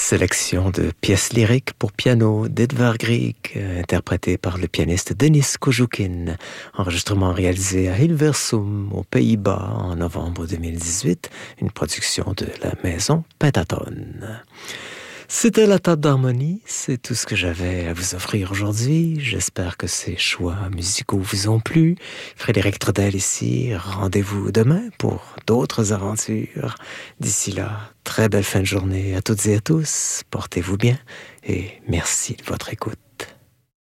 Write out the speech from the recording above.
Sélection de pièces lyriques pour piano d'Edvard Grieg, interprété par le pianiste Denis Kojoukin. Enregistrement réalisé à Hilversum, aux Pays-Bas, en novembre 2018. Une production de la maison Pentatone. C'était la table d'harmonie, c'est tout ce que j'avais à vous offrir aujourd'hui. J'espère que ces choix musicaux vous ont plu. Frédéric Trudel ici, rendez-vous demain pour d'autres aventures. D'ici là, très belle fin de journée à toutes et à tous. Portez-vous bien et merci de votre écoute.